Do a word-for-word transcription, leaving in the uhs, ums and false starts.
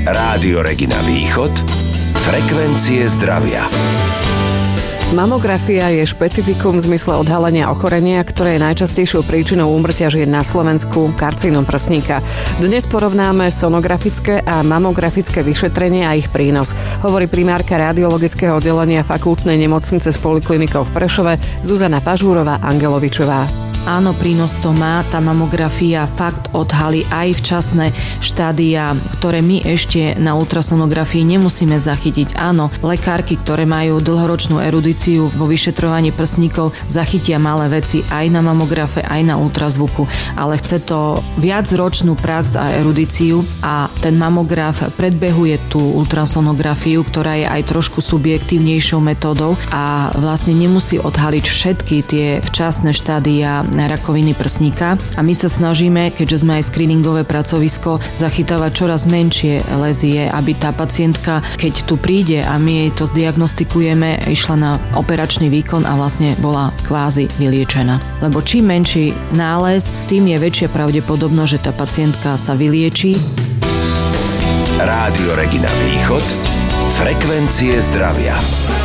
Rádio Regina Východ, frekvencie zdravia. Mamografia je špecifikum v zmysle odhalenia ochorenia, ktoré je najčastejšou príčinou úmrtia žien na Slovensku, karcinom prsníka. Dnes porovnáme sonografické a mamografické vyšetrenie a ich prínos. Hovorí primárka radiologického oddelenia fakultnej nemocnice s poliklinikou v Prešove Zuzana Pažúrová Angelovičová. Áno, prínos to má, tá mamografia fakt odhalí aj včasné štádia, ktoré my ešte na ultrasonografii nemusíme zachytiť. Áno, lekárky, ktoré majú dlhoročnú erudíciu vo vyšetrovaní prsníkov, zachytia malé veci aj na mamografe, aj na ultrazvuku, ale chce to viacročnú prax a erudíciu a ten mamograf predbehuje tú ultrasonografiu, ktorá je aj trošku subjektívnejšou metódou a vlastne nemusí odhaliť všetky tie včasné štádia rakoviny prsníka a my sa snažíme, keďže sme aj screeningové pracovisko, zachytávať čoraz menšie lézie, aby tá pacientka, keď tu príde a my jej to zdiagnostikujeme, išla na operačný výkon a vlastne bola kvázi vyliečená. Lebo čím menší nález, tým je väčšia pravdepodobnosť, že tá pacientka sa vylieči. Rádio Regina Východ, frekvencie zdravia.